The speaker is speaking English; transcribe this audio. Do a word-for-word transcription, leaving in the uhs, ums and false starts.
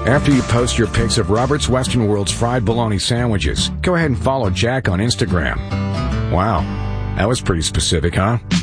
After you post your pics of Robert's Western World's fried bologna sandwiches, go ahead and follow Jack on Instagram. Wow, that was pretty specific, huh?